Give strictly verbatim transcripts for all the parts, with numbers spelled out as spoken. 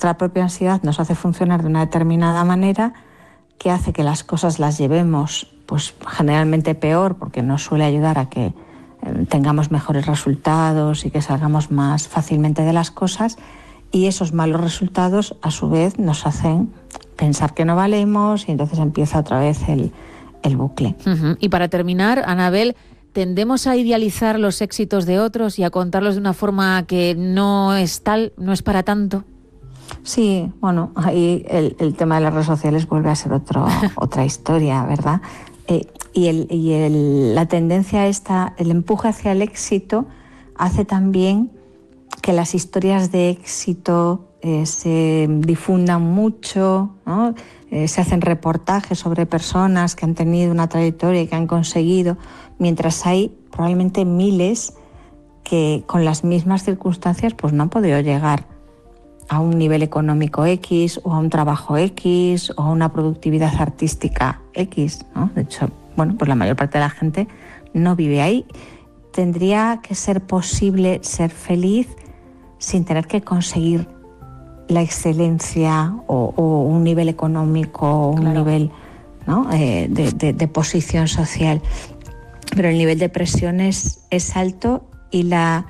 nuestra propia ansiedad nos hace funcionar de una determinada manera que hace que las cosas las llevemos pues generalmente peor, porque nos suele ayudar a que eh, tengamos mejores resultados y que salgamos más fácilmente de las cosas, y esos malos resultados a su vez nos hacen pensar que no valemos y entonces empieza otra vez el, el bucle. Uh-huh. Y para terminar, Anabel, ¿tendemos a idealizar los éxitos de otros y a contarlos de una forma que no es tal, no es para tanto? Sí, bueno, ahí el, el tema de las redes sociales vuelve a ser otro, otra historia, ¿verdad? Eh, y el, y el, la tendencia esta, el empuje hacia el éxito, hace también que las historias de éxito eh, se difundan mucho, ¿no? Eh, se hacen reportajes sobre personas que han tenido una trayectoria y que han conseguido, mientras hay probablemente miles que con las mismas circunstancias pues no han podido llegar a un nivel económico X o a un trabajo X o a una productividad artística X, ¿no? De hecho, bueno, pues la mayor parte de la gente no vive ahí. Tendría que ser posible ser feliz sin tener que conseguir la excelencia o, o un nivel económico o un claro. nivel, ¿no? eh, de, de, de posición social. Pero el nivel de presión es, es alto y la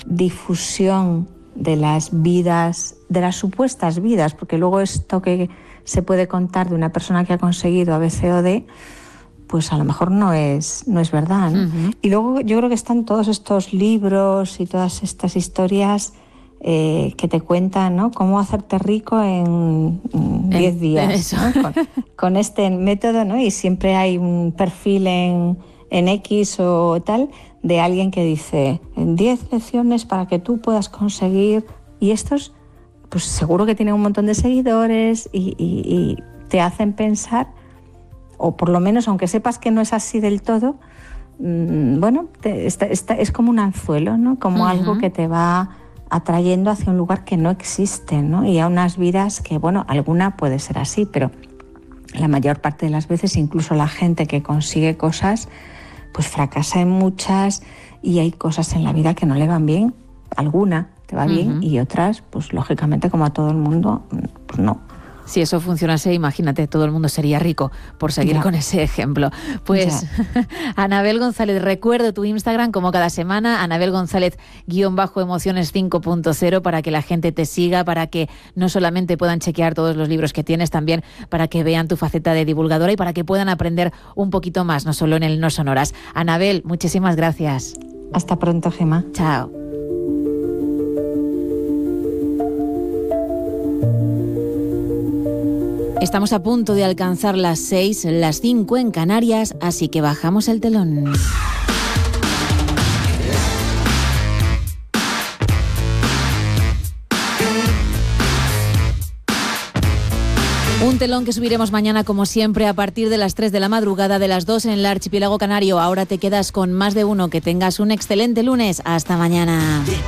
difusión de las vidas, de las supuestas vidas, porque luego esto que se puede contar de una persona que ha conseguido A, B, C o D, pues a lo mejor no es, no es verdad, ¿no? Uh-huh. Y luego yo creo que están todos estos libros y todas estas historias eh, que te cuentan, ¿no? Cómo hacerte rico en diez días, ¿no? con, con este método, ¿no? Y siempre hay un perfil en, en X o tal de alguien que dice en diez lecciones para que tú puedas conseguir, y estos pues seguro que tienen un montón de seguidores y, y, y te hacen pensar, o por lo menos aunque sepas que no es así del todo, mmm, bueno, te, está, está, es como un anzuelo, ¿no? Como uh-huh. algo que te va atrayendo hacia un lugar que no existe, ¿no? Y a unas vidas que, bueno, alguna puede ser así, pero la mayor parte de las veces incluso la gente que consigue cosas pues fracasa en muchas, y hay cosas en la vida que no le van bien, alguna te va bien uh-huh. y otras, pues lógicamente como a todo el mundo, pues no. Si eso funcionase, imagínate, todo el mundo sería rico, por seguir ya. con ese ejemplo. Pues, Anabel González, recuerdo tu Instagram como cada semana, Anabel González guión bajo emociones cinco punto cero, para que la gente te siga, para que no solamente puedan chequear todos los libros que tienes, también para que vean tu faceta de divulgadora y para que puedan aprender un poquito más, no solo en el No Sonoras. Anabel, muchísimas gracias. Hasta pronto, Gemma. Chao. Estamos a punto de alcanzar las seis, las cinco en Canarias, así que bajamos el telón. Un telón que subiremos mañana, como siempre, a partir de las tres de la madrugada, de las dos en el archipiélago canario. Ahora te quedas con Más de Uno. Que tengas un excelente lunes. Hasta mañana.